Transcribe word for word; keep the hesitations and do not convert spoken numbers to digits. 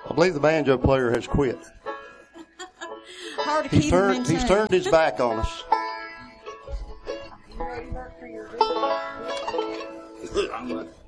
I believe the banjo player has quit. Hard to He's keep turned, him in he's check. turned his back on us. I'm